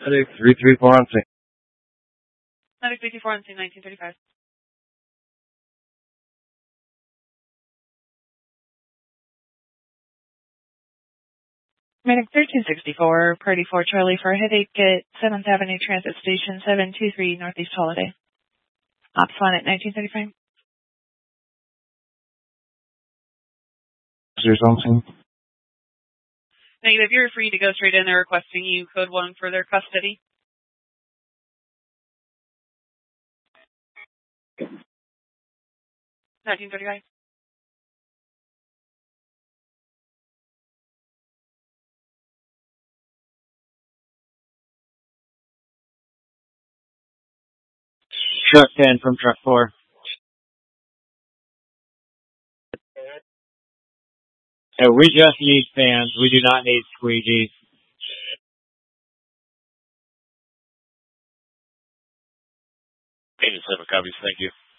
Medic 334 on scene. Medic 334 on scene, 1935. Medic 1364, Party 4 Charlie for a headache at 7th Avenue Transit Station 723 Northeast Holiday. Ops 1 at 1935. Officers on scene. Negative, you're free to go straight in. They're requesting you code 1 for their custody. $1935. Truck 10 from truck 4. We just need fans. We do not need squeegees. Agent 7 copies, thank you.